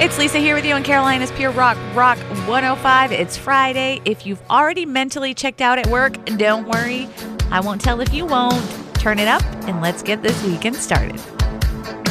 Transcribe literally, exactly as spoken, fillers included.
It's Lisa here with you on Carolina's Pure Rock, Rock one oh five. It's Friday. If you've already mentally checked out at work, don't worry. I won't tell if you won't. Turn it up and let's get this weekend started.